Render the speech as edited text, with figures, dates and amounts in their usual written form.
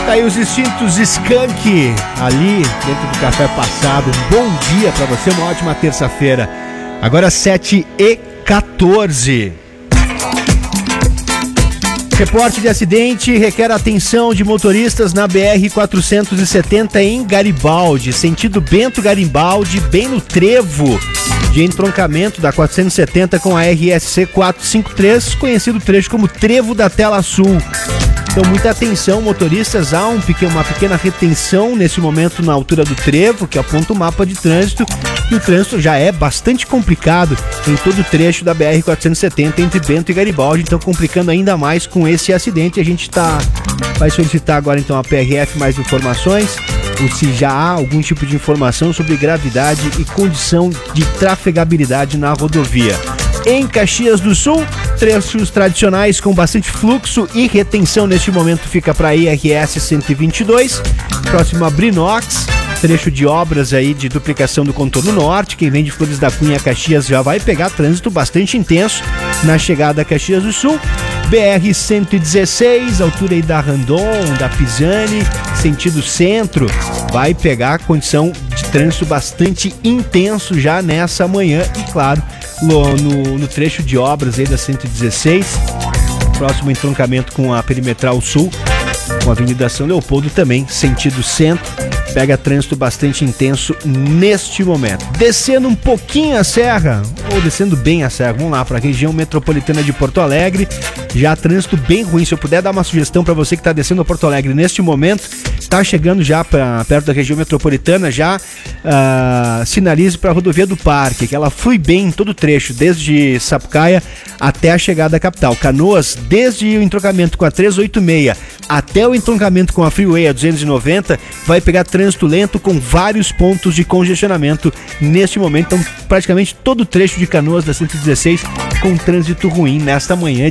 Tá aí os instintos Skank ali dentro do café passado. Bom dia pra você, uma ótima terça-feira. Agora 7h14. Reporte de acidente requer atenção de motoristas na BR-470 em Garibaldi, sentido Bento Garibaldi, bem no trevo de entroncamento da 470 com a RSC 453, conhecido trecho como Trevo da Tela Sul. Então, muita atenção, motoristas, há uma pequena retenção nesse momento na altura do trevo, que aponta o mapa de trânsito, e o trânsito já é bastante complicado em todo o trecho da BR-470 entre Bento e Garibaldi, então complicando ainda mais com esse acidente. A gente vai solicitar agora então a PRF mais informações, ou se já há algum tipo de informação sobre gravidade e condição de trafegabilidade na rodovia. Em Caxias do Sul, trechos tradicionais com bastante fluxo e retenção neste momento fica para a IRS 122, próximo a Brinox, trecho de obras aí de duplicação do contorno norte. Quem vem de Flores da Cunha a Caxias já vai pegar trânsito bastante intenso na chegada a Caxias do Sul. BR 116, altura aí da Randon, da Pisani, sentido centro, vai pegar condição de trânsito bastante intenso já nessa manhã e claro, no trecho de obras aí da 116, próximo entroncamento com a Perimetral Sul, com a Avenida São Leopoldo também, sentido centro, pega trânsito bastante intenso neste momento. Descendo um pouquinho a serra, ou descendo bem a serra, vamos lá, para a região metropolitana de Porto Alegre, já trânsito bem ruim. Se eu puder dar uma sugestão para você que está descendo a Porto Alegre neste momento, está chegando já perto da região metropolitana, já sinalize para a rodovia do Parque, que ela flui bem em todo o trecho, desde Sapucaia até a chegada à capital. Canoas, desde o entroncamento com a 386 até o entroncamento com a Freeway a 290, vai pegar trânsito lento com vários pontos de congestionamento neste momento. Então, praticamente todo o trecho de Canoas da 116 com trânsito ruim nesta manhã